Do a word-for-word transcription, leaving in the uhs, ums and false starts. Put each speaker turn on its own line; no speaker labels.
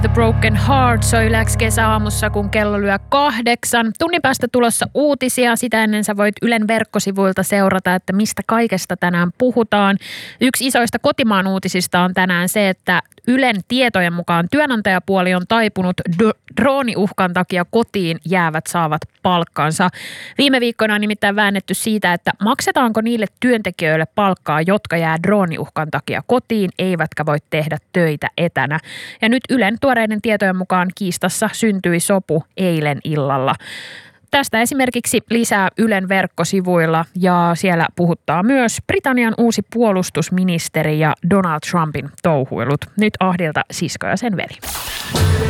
The Broken Heart soi Ylex kesäaamussa, kun kello lyö kahdeksan. Tunnin päästä tulossa uutisia. Sitä ennen sä voit Ylen verkkosivuilta seurata, että mistä kaikesta tänään puhutaan. Yksi isoista kotimaan uutisista on tänään se, että Ylen tietojen mukaan työnantajapuoli on taipunut do- drooniuhkan takia kotiin jäävät saavat palkkansa. Viime viikkoina on nimittäin väännetty siitä, että maksetaanko niille työntekijöille palkkaa, jotka jää drooniuhkan takia kotiin, eivätkä voi tehdä töitä etänä. Ja nyt Ylen tuoreiden tietojen mukaan kiistassa syntyi sopu eilen illalla. Tästä esimerkiksi lisää Ylen verkkosivuilla ja siellä puhuttaa myös Britannian uusi puolustusministeri ja Donald Trumpin touhuilut. Nyt Ahdilta sisko ja sen veli.